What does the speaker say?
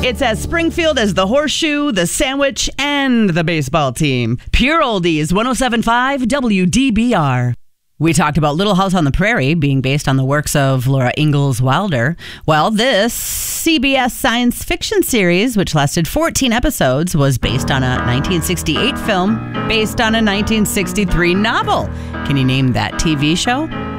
It's as Springfield as the horseshoe, the sandwich, and the baseball team. Pure Oldies, 107.5 WDBR. We talked about Little House on the Prairie being based on the works of Laura Ingalls Wilder. Well, this CBS science fiction series, which lasted 14 episodes, was based on a 1968 film based on a 1963 novel. Can you name that TV show?